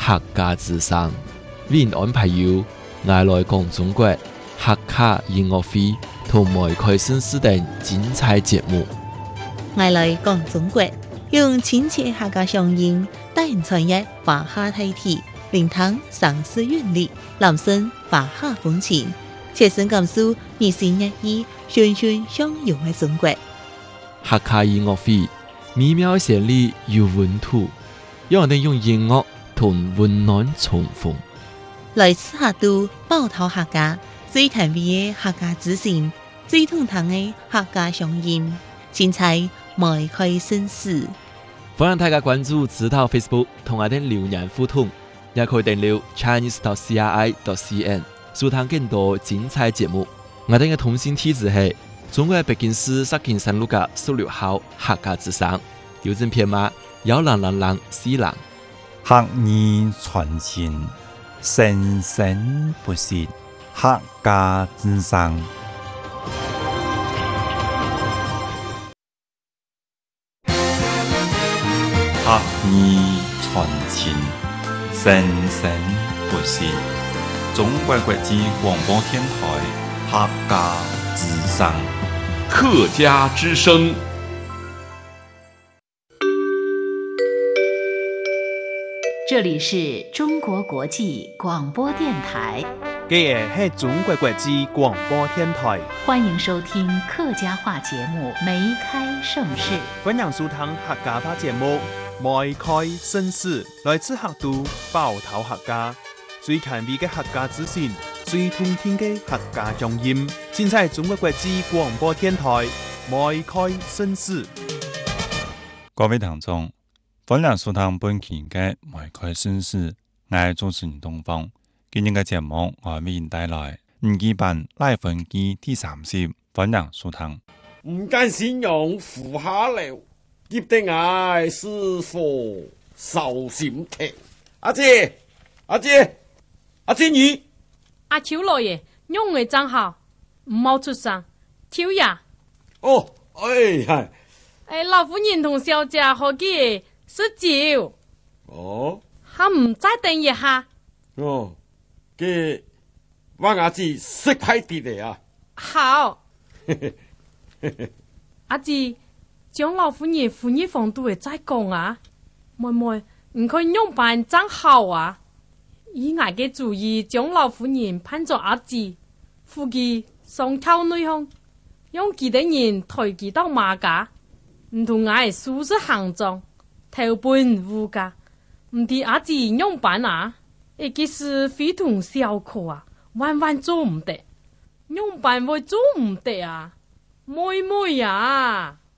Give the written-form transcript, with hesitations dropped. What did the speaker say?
客家之声，为您安排有我来讲中国客家音乐会同埋开新时等精彩节目。 我来讲中国，用亲切客家乡音带人传译华夏大体，聆听上世韵律，揽声华夏风情，切身感受日新月异、循循相融的中国。 客家音乐会美妙旋律有温度，让人用音乐同温暖重逢。 来自客都宝岛客家最甜美的客家之声，最通透的客家乡音，精彩迈开新事。 欢迎大家关注指导 Facebook 同我哋留言互动，也可以訂閱 chinese.cri.cn 收聽更多精彩節目。我哋嘅通訊地址係中國北京市石景山路嘅16號客家之聲，郵政編碼10004 客語傳情，生生不息，客家之聲。客語傳情，生生不息。中國國際廣播電台客家之聲。 客家之聲。 这里是中国国际广播电台， 这是中国国际广播电台， 欢迎收听客家话节目《梅开盛世》。 欢迎收听客家话节目《梅开盛世》，来自客都宝岛客家，最近味嘅客家资讯，最通听嘅客家乡音，尽在中国国际广播电台《梅开盛世》。 各位聽眾，歡迎收聽本期嘅《梅開盛世》，我係主持人東方。今日嘅節目我為您帶來五季版拉分機第3集，歡迎收聽。 唔敢形容苦下了，急得我是否受心疼？阿姐，阿姐，阿姐你， 阿秋老爺用嘅真好，唔好出聲，秋呀。 哦，哎呀， 老夫人同小姐好嘅食酒。 哦， 他唔再等一下。 哦，嘅我阿姐識派啲嚟啊。 好。阿姐，將老夫人婦女房都會再講啊。妹妹，唔可以用辦真好啊。以我嘅主意，將老夫人判咗阿姐，夫妻上跳內向，用幾多人抬佢到馬家，唔同我係舒適行裝，頭半護家，唔知阿姐用辦啊？一件事非同小可啊，萬萬做唔得，用辦會做唔得啊，妹妹啊！